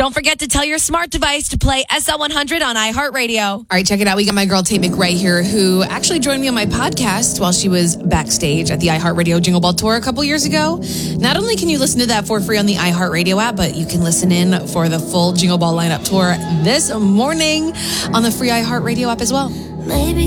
Don't forget to tell your smart device to play SL100 on iHeartRadio. All right, check it out. We got my girl Tate McRae here, who actually joined me on my podcast while she was backstage at the iHeartRadio Jingle Ball Tour a couple years ago. Not only can you listen to that for free on the iHeartRadio app, but you can listen in for the full Jingle Ball lineup tour this morning on the free iHeartRadio app as well. Maybe